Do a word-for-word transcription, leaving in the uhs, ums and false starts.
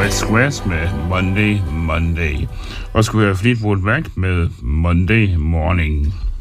West Squares med Monday, Monday. Og skulle høre Fleetwood Mac med Monday Morning.